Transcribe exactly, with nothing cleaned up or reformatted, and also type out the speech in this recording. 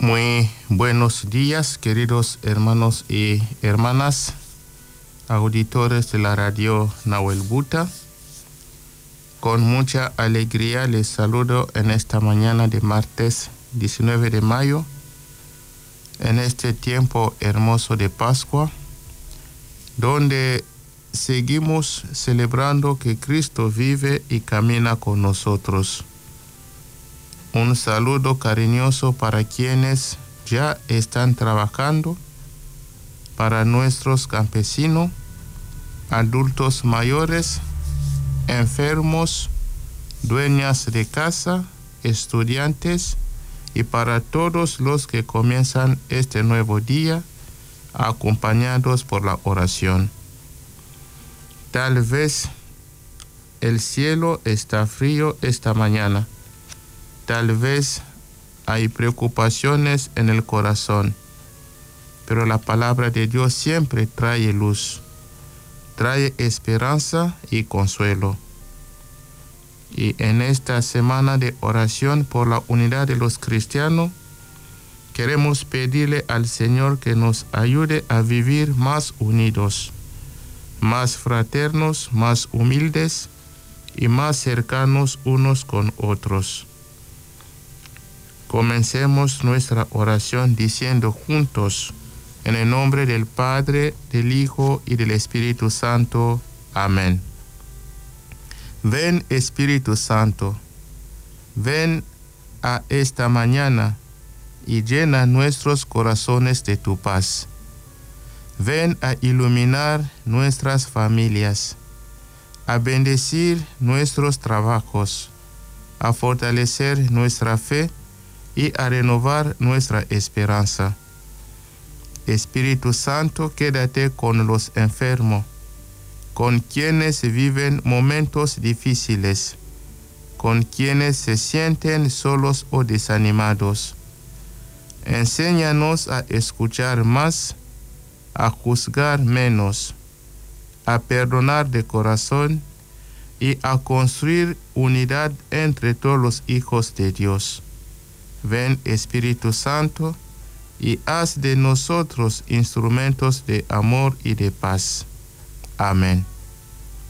Muy buenos días, queridos hermanos y hermanas, auditores de la radio Nahuel Buta. Con mucha alegría les saludo en esta mañana de martes diecinueve de mayo, en este tiempo hermoso de Pascua, donde seguimos celebrando que Cristo vive y camina con nosotros. Un saludo cariñoso para quienes ya están trabajando, para nuestros campesinos, adultos mayores, enfermos, dueñas de casa, estudiantes y para todos los que comienzan este nuevo día acompañados por la oración. Tal vez el cielo está frío esta mañana. Tal vez hay preocupaciones en el corazón, pero la palabra de Dios siempre trae luz, trae esperanza y consuelo. Y en esta semana de oración por la unidad de los cristianos, queremos pedirle al Señor que nos ayude a vivir más unidos, más fraternos, más humildes y más cercanos unos con otros. Comencemos nuestra oración diciendo juntos, en el nombre del Padre, del Hijo y del Espíritu Santo. Amén. Ven, Espíritu Santo, ven a esta mañana y llena nuestros corazones de tu paz. Ven a iluminar nuestras familias, a bendecir nuestros trabajos, a fortalecer nuestra fe y a renovar nuestra esperanza. Espíritu Santo, quédate con los enfermos, con quienes viven momentos difíciles, con quienes se sienten solos o desanimados. Enséñanos a escuchar más, a juzgar menos, a perdonar de corazón y a construir unidad entre todos los hijos de Dios. Ven, Espíritu Santo, y haz de nosotros instrumentos de amor y de paz. Amén.